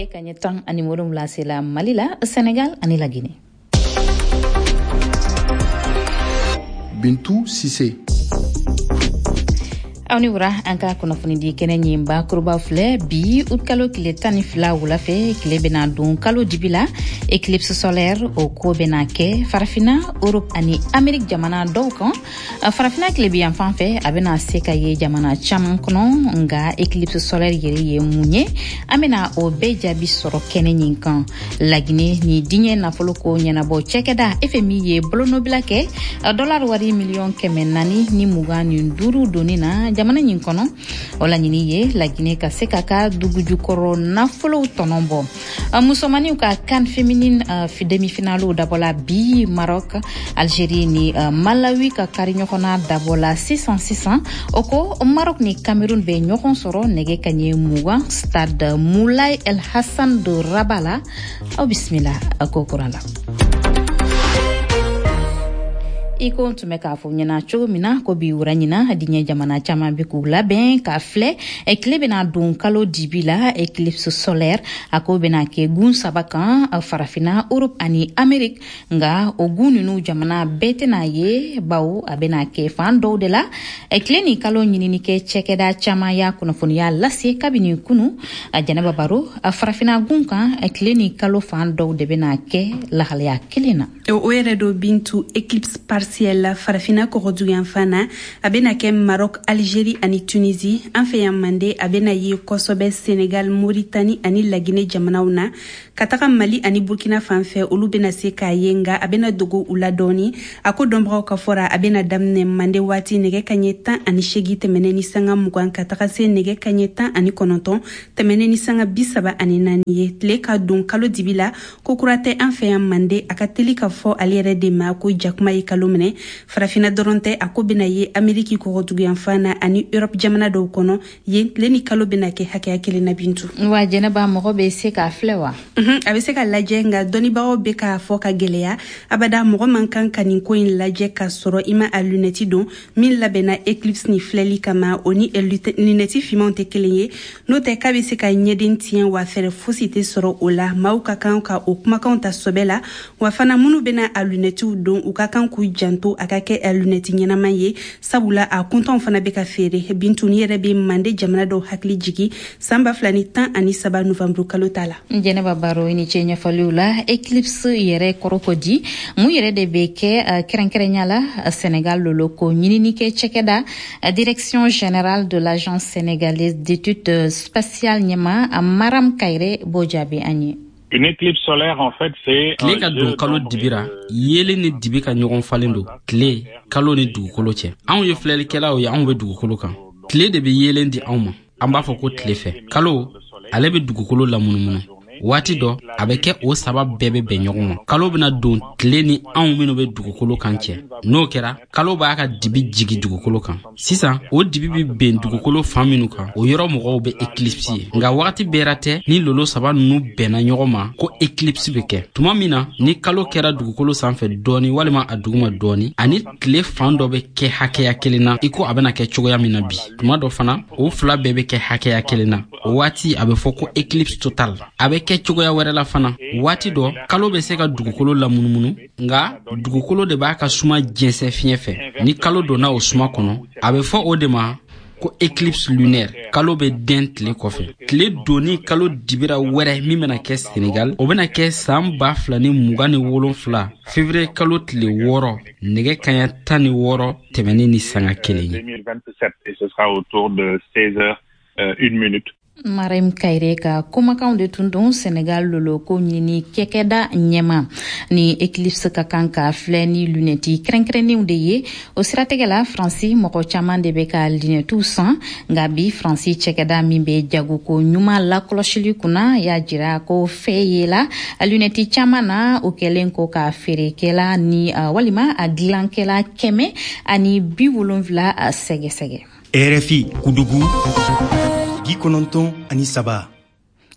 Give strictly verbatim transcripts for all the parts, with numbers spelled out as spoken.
ye kaɲɛ tan ani wolonwula sela Mali la, Sénégal ani la Guinée. Bintou Sissé. Awni wura an ka kunnafoni di kɛnɛ ɲin ba kuruba filɛ bi ut kalo tile tan ni fila wula fɛ tile bɛna don kalo dibi la éclipse solaire o ko bɛna kɛ farafina Europe ani Amérique jamana dɔw kan farafina tile bi yan fan fɛ a bɛna se ka ye jamana caman kɔnɔ nga éclipse solaire yɛrɛ ye mun ye an bɛna o bɛɛ jaabi sɔrɔ kɛnɛ ɲin kan Laginɛ ni diɲɛ nafolo ko ɲɛnabɔ cɛkɛda F M I ye bolonɔbila kɛ dollar wari miliyɔn kɛmɛ naani ni mugan ni duuru donni na jamana ɲin kɔnɔ o laɲini ye Laginɛ ka se ka ka dugujukɔrɔ nafolow tɔnɔ bɔ musomaniw ka CAN féminine demi-finale dabɔla bi Maroc Algérie ni Malawi ka kari ɲɔgɔnna dabɔla sisan sisan o ko Maroc ni Cameroun bɛ ɲɔgɔn sɔrɔ nɛgɛ kaɲɛ mugan stade Moulay El Hassan de Rabat la aw bisimila a ko kura la. Iko tun bɛ k'a fɔ ɲɛna cogo min na ko bi wura ɲina diɲɛ jamana caman bɛ k'u labɛn ka filɛ tile bɛna don kalo dibi la éclipse solaire a ko bɛna kɛ gun saba kan farafina Europe ani Amérique nka o gun ninnu jamana bɛɛ tɛna ye bawo a bɛna kɛ fan dɔw de la tile ni kalo ɲininikɛ cɛkɛda caman y'a kunnafoniya lase kabini kunu a Jɛnɛba Baro a farafina gun kan tile ni kalo fan dɔw de bɛna kɛ lahalaya kelen na. O yɛrɛ do Bintu éclipse partielle la farafina kɔgɔduyan fana a bɛna kɛ Maroc, Algérie ani Tunisie an fɛ yan Mande a bɛna ye kosɛbɛ Sénégal, Mauritanie ani Laginɛ jamanaw na ka taga Mali ani Burkina fan fɛ olu bɛna se k'a ye nga a bɛna dogo u la dɔɔni a ko dɔnbagaw ka fɔra a bɛna daminɛ Mande waati nɛgɛ kaɲɛ tan ani seegin tɛmɛnen ni sanga mugan ka taga se nɛgɛ kaɲɛ tan ani kɔnɔntɔn tɛmɛnen ni sanga bi saba ani naani ye tile ka don kalo dibi la ko kura tɛ an fɛ yan Mande a ka teli ka fɔ ale yɛrɛ de ma ko jakuma ye kalo minɛ farafina dɔrɔn tɛ a ko bɛna ye Amérique kɔgɔduyan fana ani Europe jamana dɔw kɔnɔ yen tile ni kalo bɛna kɛ hakɛya kelen na Bintu. Wa Jɛnɛba mɔgɔ bɛ se k'a filɛ wa? A bɛ se ka lajɛ nka dɔnnibagaw bɛ k'a fɔ ka gɛlɛya abada mɔgɔ man kan ka nin ko in lajɛ ka sɔrɔ i ma a lunette don min labɛnna éclipse ni filɛli kama o ni lunette fimanw tɛ kelen ye n'o tɛ k'a bɛ se ka ɲɛden tiɲɛ wa fɛrɛ fosi tɛ sɔrɔ o la maaw ka kan ka o kumakanw ta sɔbɛ la wa fana minnu bɛna a lunettew don u ka kan k'u janto a ka kɛ a lunette ɲɛnama ye sabula a kuntanw fana bɛ ka feere Bintu ni yɛrɛ bɛ Mande jamana dɔw hakili jigi san ba fila ni tan ani saba novembre kalo ta la. Jɛnɛba Baro i ni ce ɲɛfɔliw la éclipse yɛrɛ kɔrɔ ko di mun yɛrɛ de bɛ kɛ kɛrɛnkɛrɛnya la Sénégal lolo ko ɲininikɛ cɛkɛda direction générale de l'agence sénégalaise d'études spatiales ɲɛma Maram Kayre b'o jaabi an ye. Une éclipse solaire, en fait, c'est... Tile ka don kalo dibira, yele ni dibi ka ɲɔgɔn falen don. Tile, kalo ni dugukolo cɛ. Anw ye filɛlikɛlaw ye, anw bɛ dugukolo kan. Tile de bɛ yelen di anw ma. An b'a fɔ ko tile fɛ. Kalo, ale bɛ dugukolo lamunumunu. Waati dɔ, a bɛ kɛ o saba bɛɛ bɛ bɛn ɲɔgɔn ma. Kalo bɛna don tile ni anw minnu bɛ dugukolo kan cɛ. N'o kɛra, kalo b'a ka dibi jigi dugukolo kan. Sisan, o dibi bɛ bɛn dugukolo fan minnu kan. O yɔrɔ mɔgɔw bɛ éclipse ye. Nka wagati bɛɛra tɛ ni lolo saba ninnu bɛnna ɲɔgɔn ma ko éclipse bɛ kɛ. Tuma min na, ni kalo kɛra dugukolo sanfɛ dɔɔni walima a duguma dɔɔni, ani tile fan dɔ bɛ kɛ hakɛya kelen na, i ko a bɛna kɛ cogoya min na bi. Tuma dɔ fana, o fila bɛɛ bɛ kɛ hakɛya kelen na. O waati a bɛ fɔ ko éclipse total. A bɛ kɛ cogoya wɛrɛ la fana. Waati dɔ, kalo bɛ se ka dugukolo lamunumunu, nka dugukolo de b'a ka suma jɛnsɛn fiɲɛ fɛ. Ni kalo donna o suma kɔnɔ, a bɛ fɔ o de ma ko éclipse lunaire. Kalo bɛ den tile kɔfɛ. Tile donni kalo dibira wɛrɛ min bɛna kɛ Sénégal, o bɛna kɛ san ba fila ni mugan ni wolonfila février kalo tile wɔɔrɔ nɛgɛ kaɲɛ tan ni wɔɔrɔ tɛmɛnen ni sanga kelen ye. deux mille vingt-sept et ce sera autour de seize heures une minute. Maram Kayre ka kumakanw de tun don Sénégal lolo ko ɲini kɛkɛda ɲɛma ni éclipse ka kan ka filɛ ni lunette kɛrɛnkɛrɛnnenw de ye o siratigɛ la Faransi mɔgɔ caman de bɛ ka lunettew san nka bi Faransi cɛkɛda min bɛ jagoko ɲuman lakɔlɔsili kunna y'a jira ko fɛ ye la lunette caman na o kɛlen ko ka feerekɛla ni uh, walima a dilankɛla kɛmɛ ani bi wolonwula sɛgɛsɛgɛ. R F I Kudugu bi kɔnɔntɔn ani saba.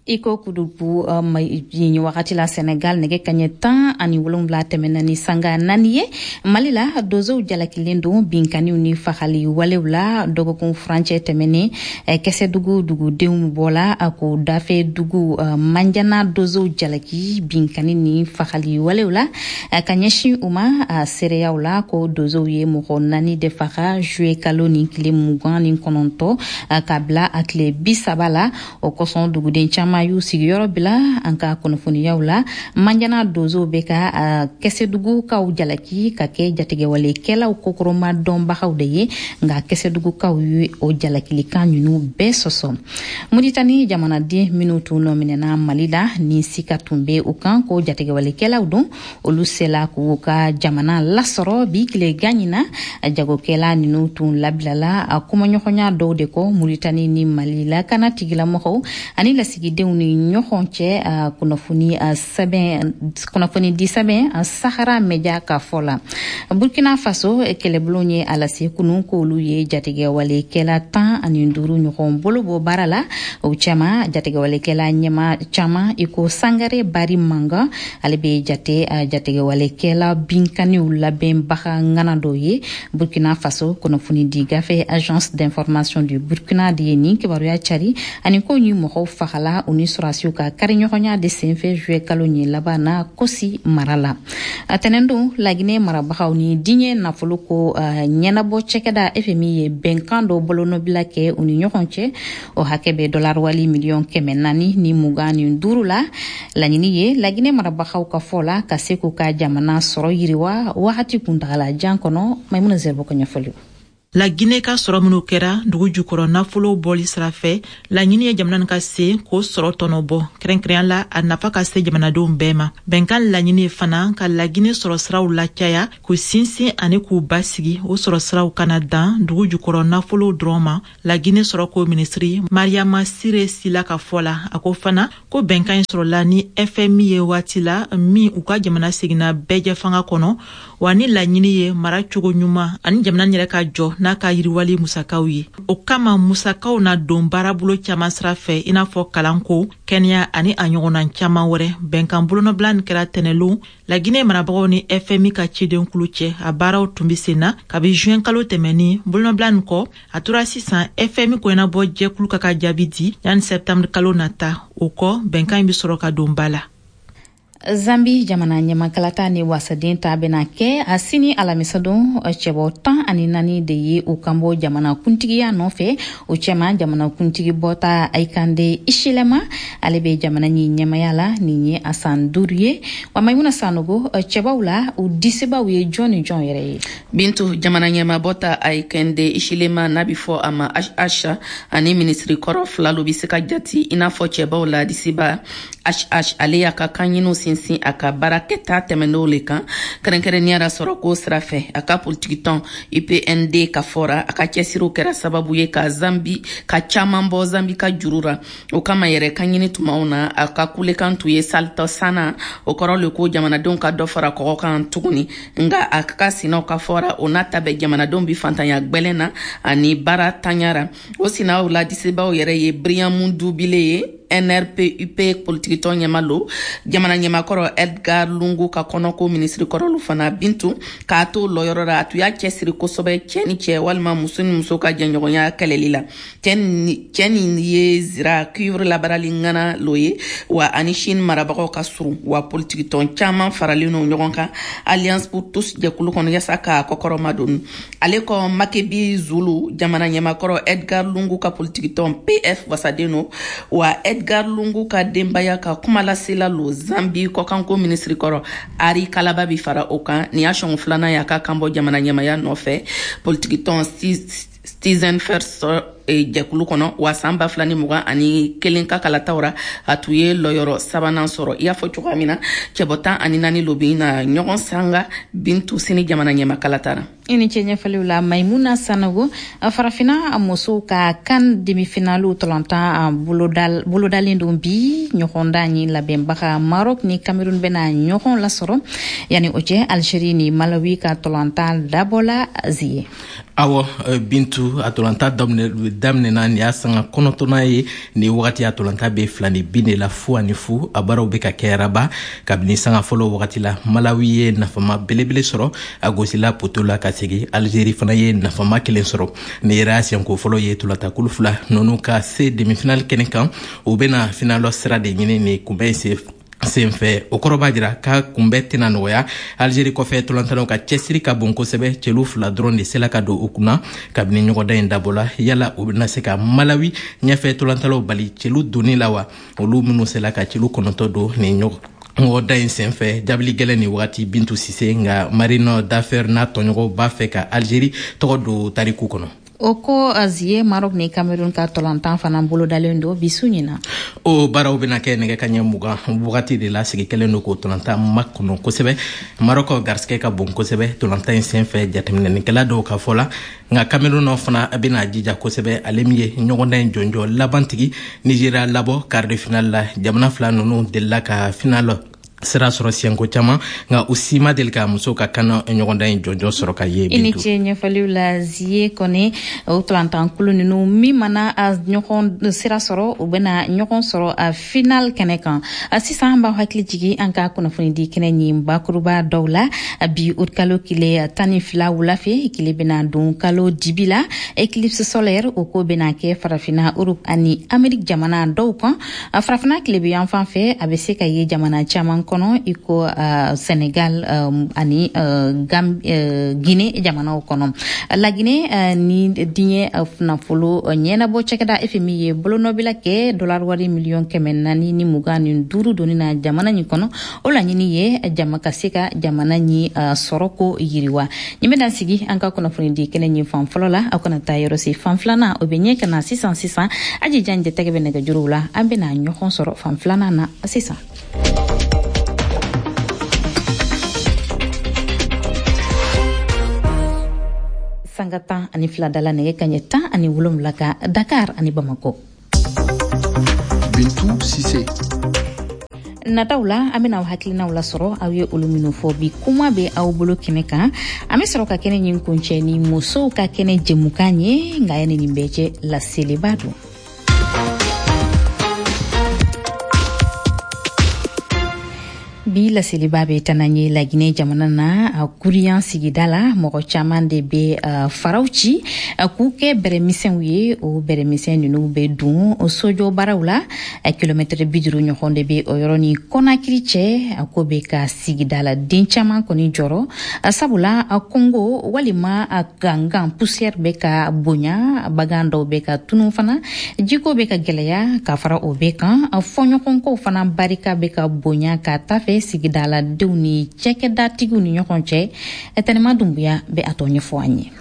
iko kudubu um, yinyi wakati la Senegal nege kanye tan ani wolonwula temena ni sanga naniye malila dozo jalakilendo binkani uni fakhali walewla dogo kun franche temene eh, kese dugu dugu deum bola ako dafe dugu uh, manjana dozo jalaki binkani ni fakhali walewla uh, kanyeshi uma uh, sereyawla ko dozo ye mo nani de fakha jouer kaloni kile mugan ni kononto uh, kabla akle bisabala o koson dugu den chama yu sigiyoro bila anka konofoni yawla manjana dozo beka uh, kese dugu ka jalaki ka ke jatige wale kela kokoroma domba hawdeye nga kese dugu ka yu o jalaki likanyunu besoso muditani jamana di minutu no minena malida ni sika tumbe ukan ko jatige wale kela udon olusela ku ka jamana lasoro bi kile ganyina jago kela minutu lablala akuma nyokonya dowde ko muditani ni malila kana tigila mo ani la sigide uni nyokonche uh, kunafuni uh, sabe kunafuni di sabe uh, Sahara media ka fola Burkina Faso kele blonye ala se kunu ko luye jatige wale kela tan ani nduru nyokon bolo bo barala o chama jatige wale kela nyama chama iko sangare bari manga alebe jate uh, jatige wale kela binkani ula bembaha ngana doye Burkina Faso kunafuni di gafe agence d'information du Burkina di ni ke baruya chari ani ko nyu mo fakhala uni surasio ka karinyonya de senfe jwe kalonye labana kosi marala atenendo lagine marabaha uni dinye na fuluko uh, nyena bo chekeda F M I ye benkando bolono bilake uni nyokonche o hakebe dollar wali million kemenani ni mugani ndurula lanyini ye lagine marabaha ka fola kaseko ka jamana soro yiriwa wahati kundala jankono maimuna zerbo kanyafolu La Guinée ka sɔrɔ minnu kɛra dugu jukɔrɔ nafolo bɔli sira fɛ laɲini ye jamana ka se k'o sɔrɔ tɔnɔ bɔ kɛrɛnkɛrɛnya la a nafa ka se jamanadenw bɛɛ ma bɛnkan laɲini ye fana ka La Guinée sɔrɔ siraw lacaya k'u sinsin ani k'u basigi o sɔrɔ siraw kana dan dugu jukɔrɔ nafolo dɔrɔn ma La Guinée sɔrɔ ko minisiri Mariama Sire Sila ka fɔ la a ko fana ko bɛnkan sɔrɔla ni F M I ye waati la min u ka jamana seginna bɛɛ fanga kɔnɔ wa ni laɲini ye mara cogo ɲuman ani jamana yɛrɛ ka jɔ n'a ka yiriwali musakaw ye o kama musakaw na don baarabolo caman sira fɛ i n'a fɔ kalanko kɛnɛya ani a ɲɔgɔnna caman wɛrɛ bɛnkan bolonɔbila nin kɛra tɛnɛlon La Guinée marabagaw ni F M I ka ciden kulu cɛ a baaraw tun bɛ sen na kabi juin kalo tɛmɛni bolonɔbila nin kɔ a tora sisan F M I kɔnna bɔ jɛkulu ka ka jaabi di yanni septembre kalo nata o kɔ bɛnkan bɛ sɔrɔ ka don ba la Zambi jamana nyama kalata ni wasadin ta bena ke asini alamisadon chebo tan ani nani de ye o kambo jamana kuntigi ya nofe o chema jamana kuntigi bota aikande ishilema alebe jamana ni nyama yala ni nye asan durie wa maimuna sanogo cheba ula u diseba uye John John yere bintu jamana nyama bota aikande ishilema nabifo ama asha ani ministry korof la lobisika jati inafo cheba ula diseba H H ale aka kanyino sinsin aka baraketa temeno le kan krenkere niara soro ko srafe aka politique ton U P N D ka fora aka kesiro kera sababu ye ka Zambi ka chamambo Zambi ka jurura o kama yere kanyini tumauna aka kule kan tuye salto sana o koro le ko jamana don ka dofara ko kan tuguni nga aka sino ka fora onata be jamana don bi fantanya gbelena ani bara tanyara o sina o la diseba o yere ye Brian Mundu bile N R P U P politique ton nyamalo jamana nyama koro Edgar Lungu ka konoko ministre koro lufana bintu ka to loyorora atu ya kesiri kosobe cheni che walma musuni musoka janyonya kalelila chen cheni ye zira cuivre la baralingana loye wa anishin marabako kasuru wa politique ton chama faralino nyogonka alliance pour tous je kulu kono yasaka kokoro madun aleko makebi zulu jamana nyama koro Edgar Lungu ka politique ton P F wasadeno wa Edgar Lungu ka dembaya ka kumala sila lo Zambi ko kanko ministry koro ari kalaba bi fara okan ni ashon flana ya ka kambo jamana nyama ya nofe politique ton citizen first e jakulu kono wasamba flani muga ani kelenka kalatawra atuye loyoro sabanan soro ya fo chukamina chebota ani nani lobina nyogon sanga bintu sini jamana nyama kalatara ini chenye falula Maimuna Sanogo farafina amoso ka kan demi finalu tolanta bulodal bulodalindo bi nyokonda ni la bembaka Maroc ni Cameroun bena nyokon la soro yani oje Algerie ni Malawi ka tolanta dabola zie awo bintu atolanta domne daminɛna ni y'a sanga kɔnɔtɔnna ye ni wagati a tolanta be filani bin de la fu ani fu a baaraw be ka kɛ raba kabini sanga fɔlɔ wagati la Malawi ye nafama belebele sɔrɔ a gosila poto la ka segi Algérie fana ye nafama kelen sɔrɔ ni yɛrɛ siɲɛko fɔlɔ ye tolanta kulu fila nunu ka se demi-finale kɛnɛ kan u bena finalɔ sira de ɲini ni kunbɛn se senfɛ o kɔrɔ b'a jira ka kunbɛ tɛna nɔgɔya Algérie kɔfɛ tolantanaw ka cɛsiri ka bon kosɛbɛ cɛlu fila dɔrɔn de sela ka don u kunna kabini ɲɔgɔndan in dabɔla yala u bena se ka Malawi ɲɛfɛ tolantanaw bali cɛlu donni la wa olu minnu sela ka cɛlu kɔnɔntɔ don ni ɲɔgɔn ŋɔda in senfɛ jabili gɛlɛn ni wagati Bintu Sise nga Marino d'affaires n'a tɔɲɔgɔnw b'a fɛ ka Algérie tɔgɔ don tariku kɔnɔ. O ko azie Maroc ni Cameroun ka tolantan fana bolo dalen do bisu ɲina o baaraw bena kɛ nɛgɛ ka ɲɛ mugan wagati de la sigi kelen do ko tolantan makɔnɔ kosɛbɛ Maroc garisɛgɛ ka bon kosɛbɛ tolantan in senfɛ jateminɛnikɛla dɔw ka fɔ la nga Cameroun fana bena jija kosɛbɛ ale min ye ɲɔgɔndan in jɔnjɔ labantigi Nigeria labɔ quart de finale la jamana fila nunu delila ka finale sira sɔrɔ siɲɛko caman nga u si ma deli ka muso ka kan ɲɔgɔndan in jɔnjɔ sɔrɔ ka ye Bintu. I ni ce ɲɛfɔliw la zie kɔni o tolantan kulu ninnu min mana a ɲɔgɔn sira sɔrɔ u bena ɲɔgɔn sɔrɔ a final kɛnɛ kan a sisan an b'a hakili jigi an ka kunnafoni di kɛnɛ ɲi bakuruba dɔw la bi ut kalo kile tan ni fila wulafɛ kile bena don kalo dibi la éclipse solaire o ko bena kɛ farafina Europe ani Amérique jamana dɔw kan a farafina kile bɛ yan fan fɛ a bɛ se ka ye jamana caman kono iko uh, Senegal um, ani uh, Gam, uh, Guinée jamanaw kono la Guinée uh, ni diɲɛ uh, nafolo uh, ɲɛnabɔ cɛkɛda F M I ye bolo nɔbila kɛ dollar wari million kɛmɛ naani ni mugan ni duuru doni na jamana ɲi kɔnɔ o laɲini ye jama ka se ka jamana ɲi uh, sɔrɔ ko yiriwa ɲi bɛ dan sigi an ka kunnafoni di kɛnɛ ɲi fan fɔlɔ la aw kana taa yɔrɔ se fan filanan o bɛ ɲɛ kana sisan sisan aji jan jɛtɛgɛ bɛ nɛgɛjuruw la an bɛna ɲɔgɔn sɔrɔ fan filanan na sisan. Sanga tan ani fila dala nɛgɛ kaɲɛ tan ani wolonwula ka Dakar ani Bamako. Bintu Sise. Nataw la an bɛna aw hakilinaw lasɔrɔ aw ye olu minnu fɔ bi kuma bɛ aw bolo kɛnɛ kan an bɛ sɔrɔ ka kɛnɛ ɲin kuncɛ ni musow ka kɛnɛ jɛmukan ye nka yani nin bɛɛ cɛ laseliba don. Bi laseliba bɛ tana ye Laginɛ jamana na a kuriyan sigida la mɔgɔ caman de bɛ uh, faraw ci uh, k'u kɛ bɛrɛmisɛnw ye o bɛrɛmisɛn ninnu bɛ dun o sojɔ baaraw la uh, kilomɛtɛrɛ bi duuru ɲɔgɔn de bɛ o yɔrɔ ni Konakiri cɛ a ko bɛ ka sigida la den caman kɔni jɔrɔ uh, sabula a uh, Kongo walima a uh, gangan poussière bɛ ka bonya bagan dɔw bɛ ka tunu fana jiko bɛ ka gɛlɛya ka fara o bɛ kan uh, fɔɲɔgɔnkow fana barika bɛ ka bonya ka ta fɛ sigida la denw ni cɛkɛdatigiw ni ɲɔgɔn cɛ Tɛnɛma Dumbuya bɛ a tɔ ɲɛfɔ an ye.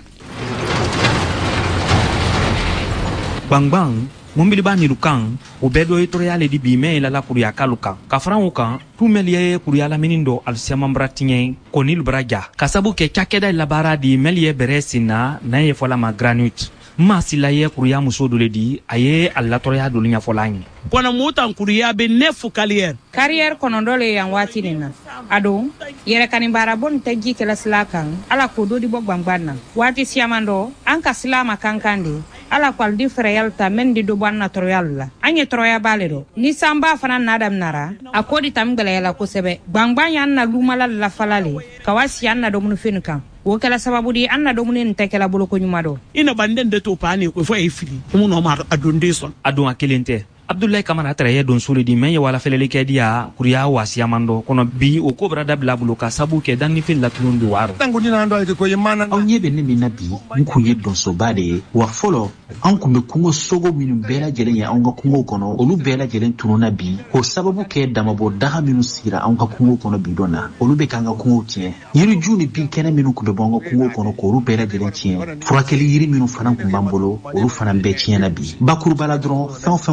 Bangbang Mumbiliba nirukan o bɛɛ dɔ ye tɔrɔya le di bi mɛ la la kuruya kalu kan ka fara o kan tumeliya ye kuruya lamini dɔ alisiamambra tiɲɛ Konil Braja ka sabu kɛ cakɛda labaara di mɛli ye bɛrɛ sinna n'a ye fɔla ma granite Masila ye kuruya muso dole di a ye a latɔrɔya dole ɲɛfɔla an ye. Kɔnɔ mutan kuruya bɛ nefu carrière. Carrière kɔnɔ dɔ le yan waati nin na. A don yɛrɛ kani baara bɔ tɛ ji kɛlɛ sila kan ala k'o do di bɔ gbangban na. Waati siyaman dɔ an ka sila ma kankan de ala kwal di fɛrɛyal ta mɛn di do bɔ an na tɔrɔyal la. An ye tɔrɔya b'ale dɔ. Ni sanba fana nada nara a ko di tam gɛlɛyala kosɛbɛ. Gbangban yan na lumala lafala le ka wa si an na domunu fɛn kan. O kɛla sababu di an na domuni nin tɛ kɛla bolo ko ɲuman dɔ. Ina banden de to paani ko fɔ e fili. Mun no ma adonde son. A don a kelen tɛ. Abdoulaye Kamara tara ye don soli di men ye wala felele kɛ dia kuriya wasiamando kono bi o ko brada bla bulu ka sabu ke dan ni fil la tulun di waro tangu dina ndo ay ko ye mana aw nye be ne min na bi nku ye don so ba de wa folo an kun be kungo sogo minnu bɛɛ lajɛlen ye an ka kungo kɔnɔ olu bɛɛ lajɛlen tununa bi ko sababu kɛ damabɔ daga minnu sigira an ka kungo kɔnɔ bi dɔn na olu bɛ kan ka kungo tiɲɛ yiriju ni bin kɛnɛ minnu kun bɛ bɔ an ka kungo kɔnɔ k'olu bɛɛ lajɛlen tiɲɛ furakɛli yiri minnu fana kun b'an bolo olu fana bɛɛ tiɲɛna bi bakurubala dɔrɔn fɛn o fɛn kun bɛ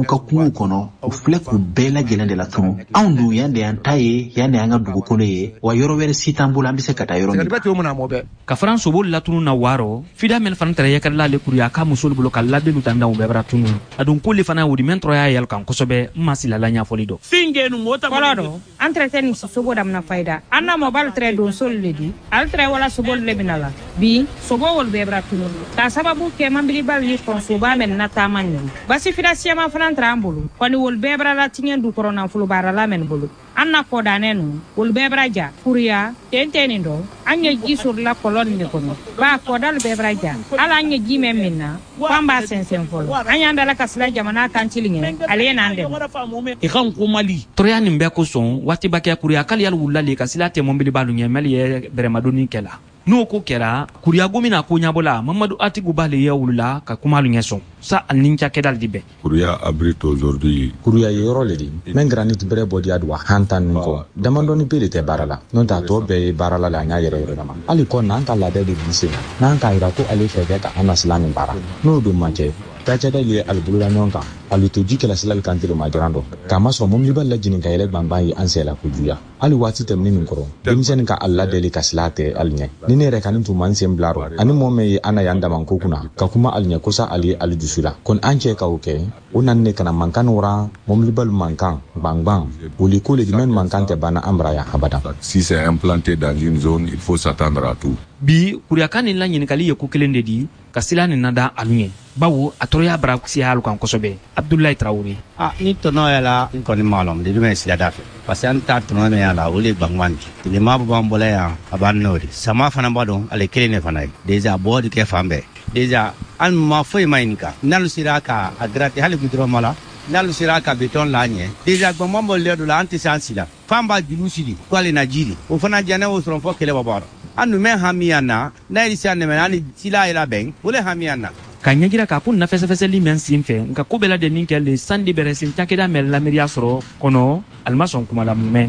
anw ka kungo kɔnɔ u filɛ k'u bɛɛ lajɛlen de la tunu anw dun yan de y'an ta ye yan de y'an ka dugukolo ye wa yɔrɔ wɛrɛ si t'an bolo an bɛ se ka taa yɔrɔ min ka faran sobol latunu na waro fida men fana tara yakarla le kuriya ka musol bolo ka ladelu tanda u bɛbra tunu adun kuli fana wudi men troya yel kan kosobe masila la nya folido singenu mota kolado entreteni sobo dam na faida anna mobile tre don sol ledi altre wala sobol lebinala bi sobo wol bɛbra tunu ka sababu ke mambili bal ni konsuba men na tamanyo basi fida siama fana trambulu kwani wol bɛbra la tingen du korona fulu bara la men bulu anna ko danenu wol bɛbra ja kuriya tenteni do anya gisur la kolon ne kono ba ko dal bɛbra ja ala anya jime minna kwamba sensen folo anya ndala kasla jamana kan tilinge alena ande e kan ko mali troya nimbe ko son wati bakya kuriya kali yal wulale kasila te mombili balu nyemeli ye beremadoni kela no ko kera kuriya gomina ko nyabola mamadu atigu bale ya wulula ka kumalu nyeson sa anincha kedal dibe kuriya abrite aujourd'hui kuriya yoro ledi men granit bere bodi adwa hantan ko damandoni pele te barala non ta to be barala la nya yere yere dama ali ko nan ka la de bise nan ka ira ko ali febe ka anaslami bara no do maje tajada le albulula nyonka ali to jikela silal kantiro majrando kama so mom libal la jinin kayele bambayi ansela ko juya ali wati tem ni ngoro dimsen ka alla deli kaslate alnya ni ne rekanin tu man sem blaro ani momme ana yanda man ko kuna ka kuma alnya kosa ali ali dusula kon anche ka oke onan ne kana mankan ora mom libal mankan bang bang woli ko le dimen mankan te bana amraya habada si c'est implanté dans une zone il faut s'attendre à tout bi kuriakani la nyin kali ko kelende di kasilani nada alunye bawo atroya braxi halu kan kosobe Abdoulaye Traoré ah ni tono yala ko ni malom de dum sila dafe parce que anta tono me yala ole bangwanti le mabu bambola ya abanori sama fana badon ale kelene fana deja bodi ke fambe deja an ma foi mainka nalu siraka agrati hali gudro mala nalu siraka beton lanye deja gbambo le do la anti sansila famba dilusidi kwale najiri o fana jana o sron fo kele babaro anu men hamiana na irisa ne menani sila ila ben ole hamiana kanyagira kapun na fese fese limen simfe nka kubela de ninkele sandi beresin takeda mel la meria soro kono almason kuma la mume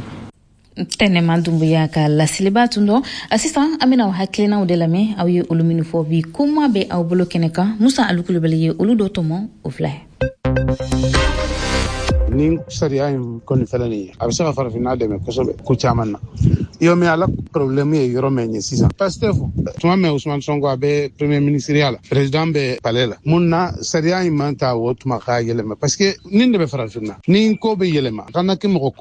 tene mandumbu ya ka la siliba tundo assistant amina wa haklina udelame awi uluminu fo bi kuma be aw bolo keneka musa alukulu bele uludo tomo oflay nin sariya in koni felani a bɛ se ka farafina dɛmɛ kosɛbɛ ko caman na iyo me ala problème ye yɔrɔ mɛ ɲɛ sisan pastef tuma mɛ Ousmane Sonko a bɛ premier ministre ya la président bɛ palais la mun na sariya in man ta o tuma ka yɛlɛma parce que nin de bɛ farafina ni ko bɛ yɛlɛma kana kɛ mɔgɔ